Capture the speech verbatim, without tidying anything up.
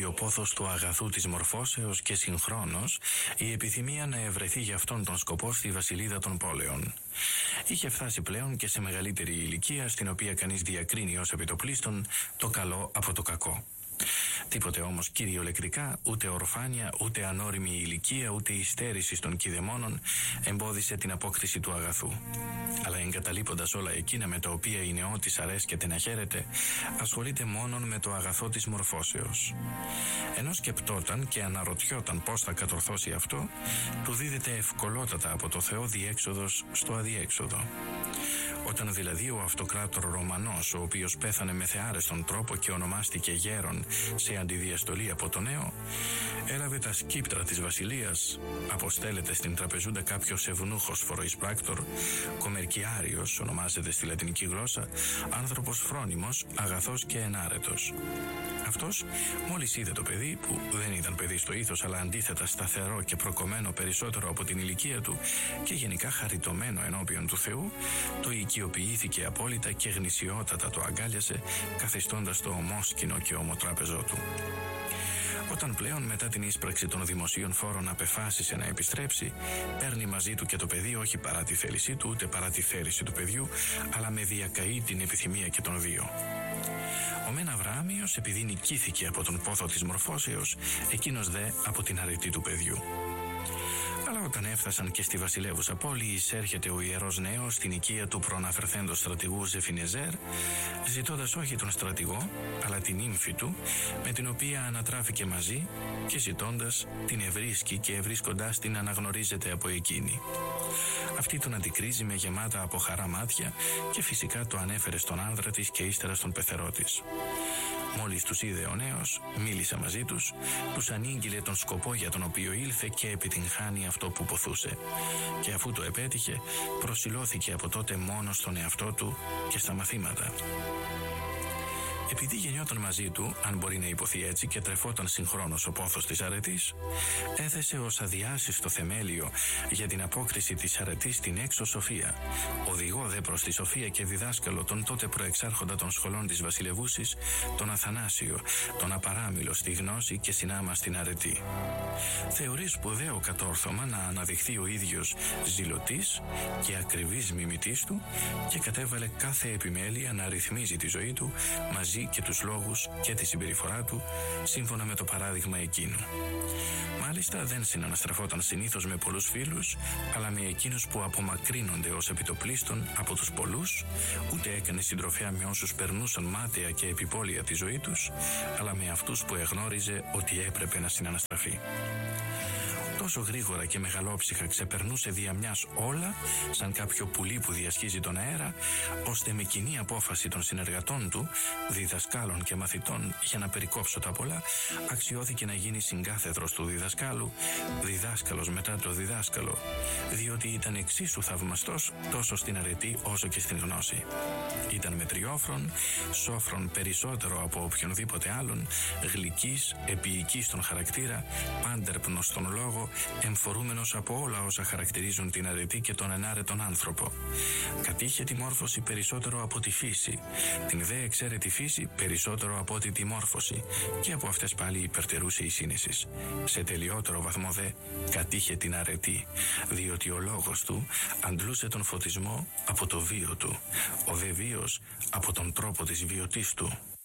ο πόθος του αγαθού της μορφώσεως και συγχρόνως η επιθυμία να ευρεθεί για αυτόν τον σκοπό στη βασιλίδα των πόλεων. Είχε φτάσει πλέον και σε μεγαλύτερη ηλικία, στην οποία κανείς διακρίνει ως επιτοπλίστων το καλό από το κακό. Τίποτε όμως κυριολεκτικά, ούτε ορφάνια, ούτε ανώριμη ηλικία, ούτε η στέρηση των κηδεμόνων εμπόδισε την απόκτηση του αγαθού. Αλλά εγκαταλείποντας όλα εκείνα με τα οποία η νεότης αρέσκεται να χαίρεται, ασχολείται μόνον με το αγαθό της μορφώσεως. Ενώ σκεπτόταν και αναρωτιόταν πώς θα κατορθώσει αυτό, του δίδεται ευκολότατα από το Θεό διέξοδος στο αδιέξοδο. Όταν δηλαδή ο αυτοκράτορ Ρωμανός, ο οποίος πέθανε με θεάρεστον τρόπο και ονομάστηκε γέρον σε αντιδιαστολή από το νέο, έλαβε τα σκύπτρα της βασιλείας, αποστέλλεται στην τραπεζούντα κάποιος ευνούχος φοροεισπράκτορ, κομερκιάριος ονομάζεται στη λατινική γλώσσα, άνθρωπος φρόνιμος, αγαθός και ενάρετος. Αυτός μόλις είδε το παιδί, που δεν ήταν παιδί στο ήθος αλλά αντίθετα σταθερό και προκομμένο περισσότερο από την ηλικία του και γενικά χαριτωμένο ενώπιον του Θεού, το οικειοποιήθηκε απόλυτα και γνησιότατα το αγκάλιασε, καθιστώντας το ομόσκηνο και ομοτράπεζό του. Όταν πλέον μετά την ίσπραξη των δημοσίων φόρων απεφάσισε να επιστρέψει, παίρνει μαζί του και το παιδί, όχι παρά τη θέλησή του ούτε παρά τη θέληση του παιδιού, αλλά με διακαή την επιθυμία και των δύο. Ο μεν Αβραάμιος, επειδή νικήθηκε από τον πόθο της μορφώσεως, εκείνος δε από την αρετή του παιδιού. Αλλά όταν έφτασαν και στη βασιλεύουσα πόλη, εισέρχεται ο ιερός νέος στην οικία του προαναφερθέντος στρατηγού Ζεφινεζέρ, ζητώντας όχι τον στρατηγό, αλλά την ύμφη του, με την οποία ανατράφηκε μαζί, και ζητώντας την ευρίσκει και ευρίσκοντάς την αναγνωρίζεται από εκείνη. Αυτή τον αντικρίζει με γεμάτα από χαρά μάτια και φυσικά το ανέφερε στον άνδρα της και ύστερα στον πεθερό της. Μόλις τους είδε ο νέος, μίλησε μαζί τους, τους ανήγγειλε τον σκοπό για τον οποίο ήλθε και επιτυγχάνει αυτό που ποθούσε. Και αφού το επέτυχε, προσιλώθηκε από τότε μόνο στον εαυτό του και στα μαθήματα. Επειδή γεννιόταν μαζί του, αν μπορεί να υποθεί έτσι, και τρεφόταν συγχρόνως ο πόθος της αρετής, έθεσε ως αδιάσυστο θεμέλιο για την απόκτηση της αρετής στην έξω σοφία, οδηγό δε προς τη σοφία και διδάσκαλο τον τότε προεξάρχοντα των σχολών της βασιλευούσης, τον Αθανάσιο, τον απαράμιλο στη γνώση και συνάμα στην αρετή. Θεωρεί σπουδαίο κατόρθωμα να αναδειχθεί ο ίδιος ζηλωτής και ακριβής μιμητής του και κατέβαλε κάθε επιμέλεια να ρυθμίζει τη ζωή του μαζί και τους λόγους και τη συμπεριφορά του σύμφωνα με το παράδειγμα εκείνου. Μάλιστα δεν συναναστραφόταν συνήθως με πολλούς φίλους, αλλά με εκείνους που απομακρύνονται ως επιτοπλίστων από τους πολλούς, ούτε έκανε συντροφιά με όσους περνούσαν μάταια και επιπόλαια τη ζωή τους, αλλά με αυτούς που εγνώριζε ότι έπρεπε να συναναστραφεί. Τόσο γρήγορα και μεγαλόψυχα ξεπερνούσε δια μιας όλα, σαν κάποιο πουλί που διασχίζει τον αέρα, ώστε με κοινή απόφαση των συνεργατών του, διδασκάλων και μαθητών, για να περικόψω τα πολλά, αξιώθηκε να γίνει συγκάθεδρος του διδασκάλου, διδάσκαλος μετά το διδάσκαλο, διότι ήταν εξίσου θαυμαστός τόσο στην αρετή όσο και στην γνώση. Ήταν μετριόφρον, σόφρον περισσότερο από οποιονδήποτε άλλον, γλυκής, επίοικης στον χαρακτήρα, πάντερπνος στον λόγο, εμφορούμενος από όλα όσα χαρακτηρίζουν την αρετή και τον ενάρετον άνθρωπο. Κατήχε τη μόρφωση περισσότερο από τη φύση, την δε εξαίρετη φύση περισσότερο από ότι τη μόρφωση, και από αυτές πάλι υπερτερούσε η σύνεσης. Σε τελειότερο βαθμό δε κατήχε την αρετή, διότι ο λόγος του αντλούσε τον φωτισμό από το βίο του, ο δε βίος από τον τρόπο της βιωτής του.